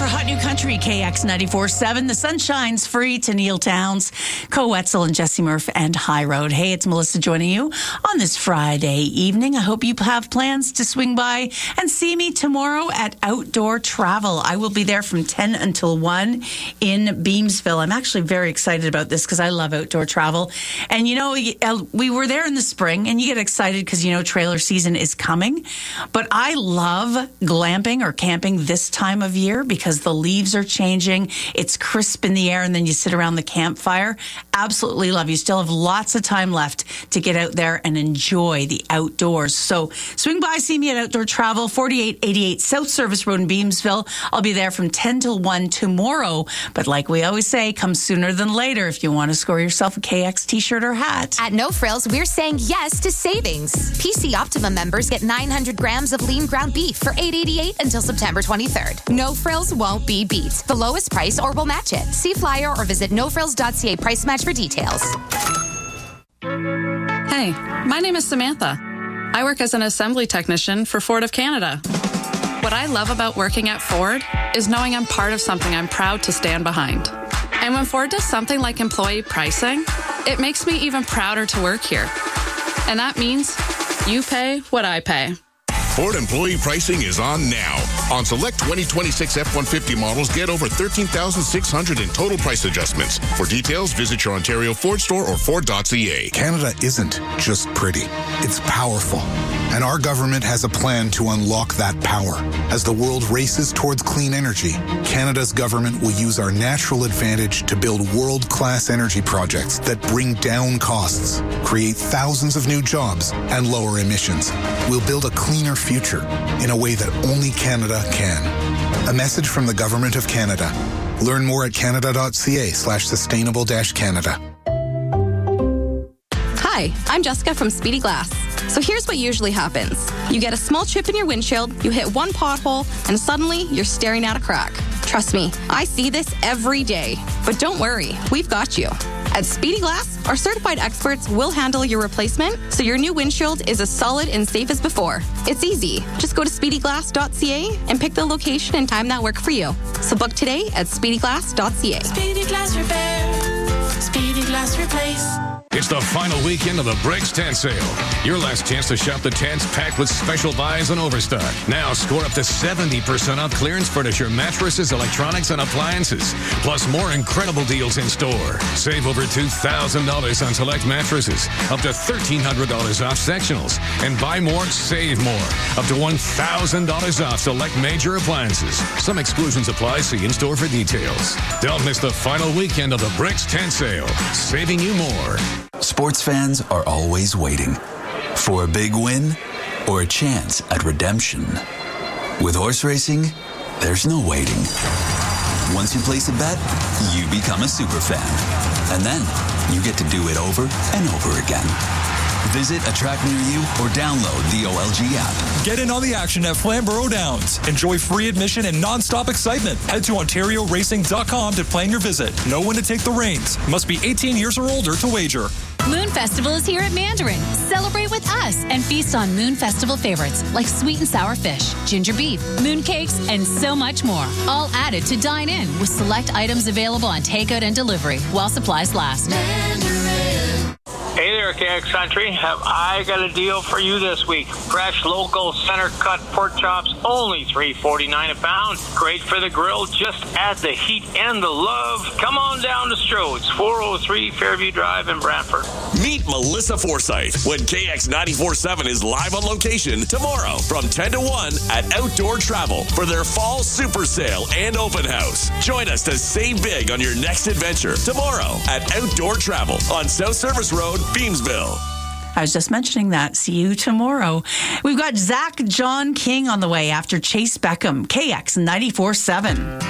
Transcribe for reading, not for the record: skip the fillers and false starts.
Hot New Country, KX 94.7. The sun shines free to Neil Towns, Co Wetzel and Jesse Murph, and High Road. Hey, it's Melissa joining you on this Friday evening. I hope you have plans to swing by and see me tomorrow at Outdoor Travel. I will be there from 10 until 1 in Beamsville. I'm actually very excited about this because I love outdoor travel. And, you know, we were there in the spring, and you get excited because, you know, trailer season is coming. But I love glamping or camping this time of year because the leaves are changing. It's crisp in the air, and then you sit around the campfire. Absolutely love. You still have lots of time left to get out there and enjoy the outdoors. So swing by, see me at Outdoor Travel, 4888 South Service Road in Beamsville. I'll be there from 10 till 1 tomorrow. But like we always say, come sooner than later if you want to score yourself a KX t-shirt or hat. At No Frills, we're saying yes to savings. PC Optimum members get 900 grams of lean ground beef for $8.88 until September 23rd. No Frills won't be beat. The lowest price or we'll match it. See flyer or visit nofrills.ca price match for details. Hey, my name is Samantha. I work as an assembly technician for Ford of Canada. What I love about working at Ford is knowing I'm part of something I'm proud to stand behind. And when Ford does something like employee pricing, it makes me even prouder to work here. And that means you pay what I pay. Ford employee pricing is on now. On select 2026 F-150 models, get over $13,600 in total price adjustments. For details, visit your Ontario Ford store or Ford.ca. Canada isn't just pretty. It's powerful. And our government has a plan to unlock that power. As the world races towards clean energy, Canada's government will use our natural advantage to build world-class energy projects that bring down costs, create thousands of new jobs, and lower emissions. We'll build a cleaner future in a way that only Canada can. A message from the Government of Canada. Learn more at canada.ca/sustainable-Canada. Hi, I'm Jessica from Speedy Glass. So here's what usually happens. You get a small chip in your windshield, you hit one pothole, and suddenly you're staring at a crack. Trust me, I see this every day. But don't worry, we've got you. At Speedy Glass, our certified experts will handle your replacement so your new windshield is as solid and safe as before. It's easy. Just go to speedyglass.ca and pick the location and time that work for you. So book today at speedyglass.ca. Speedy Glass Repair. Speedy Glass Replace. It's the final weekend of the Bricks Tent Sale. Your last chance to shop the tents packed with special buys and overstock. Now score up to 70% off clearance furniture, mattresses, electronics, and appliances. Plus more incredible deals in store. Save over $2,000 on select mattresses. Up to $1,300 off sectionals. And buy more, save more. Up to $1,000 off select major appliances. Some exclusions apply. See in-store for details. Don't miss the final weekend of the Bricks Tent Sale. Saving you more. Sports fans are always waiting for a big win or a chance at redemption. With horse racing, there's no waiting. Once you place a bet, you become a super fan. And then you get to do it over and over again. Visit a track near you or download the OLG app. Get in on the action at Flamborough Downs. Enjoy free admission and non-stop excitement. Head to OntarioRacing.com to plan your visit. Know when to take the reins. Must be 18 years or older to wager. Moon Festival is here at Mandarin. Celebrate with us and feast on Moon Festival favorites like sweet and sour fish, ginger beef, moon cakes, and so much more. All added to dine in with select items available on takeout and delivery while supplies last. Hey there, KX Country. Have I got a deal for you this week? Fresh, local, center-cut pork chops, only $3.49 a pound. Great for the grill. Just add the heat and the love. Come on down to Strode's, 403 Fairview Drive in Brantford. Meet Melissa Forsyth when KX 94.7 is live on location tomorrow from 10 to 1 at Outdoor Travel for their fall super sale and open house. Join us to save big on your next adventure tomorrow at Outdoor Travel on South Service Road, Beamsville. I was just mentioning that. See you tomorrow. We've got Zach John King on the way after Chase Beckham, KX 94.7.